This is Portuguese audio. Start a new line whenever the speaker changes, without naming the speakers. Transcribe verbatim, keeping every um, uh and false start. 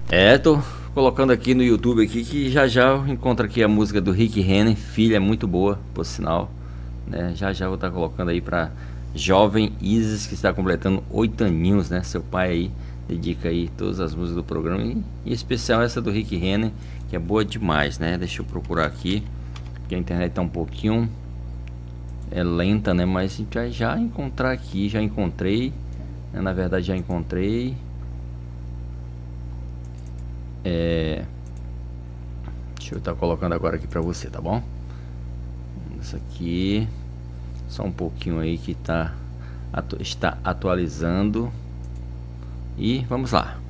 É, tô colocando aqui no YouTube aqui que já já eu encontro aqui a música do Rick Renner, filha, é muito boa, por sinal, né? Já já vou estar colocando aí pra jovem Isis que está completando oito aninhos, né? Seu pai aí dedica aí todas as músicas do programa e, em especial essa do Rick Renner, que é boa demais, né? Deixa eu procurar aqui, porque a internet tá um pouquinho é lenta, né? Mas a gente vai já encontrar aqui, já encontrei, né? Na verdade já encontrei. É, deixa eu estar colocando agora aqui pra você, tá bom? Isso aqui, só um pouquinho aí que tá atu- está atualizando. E vamos lá.